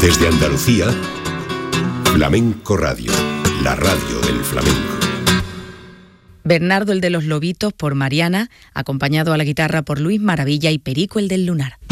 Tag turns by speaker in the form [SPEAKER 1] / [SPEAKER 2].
[SPEAKER 1] Desde Andalucía, Flamenco Radio, la radio del flamenco.
[SPEAKER 2] Bernardo el de los Lobitos por Mariana, acompañado a la guitarra por Luis Maravilla y Perico el del Lunar.